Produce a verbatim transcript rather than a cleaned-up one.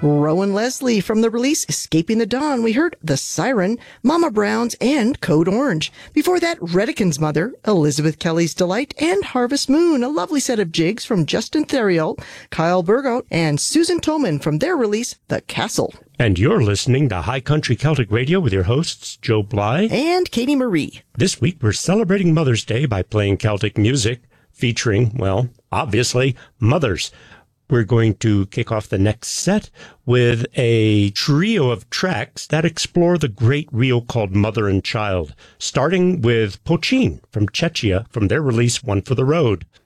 Rowan Leslie from the release Escaping the Dawn. We heard The Siren, Mama Brown's, and Code Orange. Before that, Redican's Mother, Elizabeth Kelly's Delight, and Harvest Moon, a lovely set of jigs from Justin Theriault, Kyle Burgo, and Susan Tolman from their release The Castle. And you're listening to High Country Celtic Radio with your hosts, Joe Bly and Katie Marie. This week, we're celebrating Mother's Day by playing Celtic music featuring, well, obviously, mothers. We're going to kick off the next set with a trio of tracks that explore the great reel called Mother and Child, starting with Pochin from Czechia from their release One for the Road.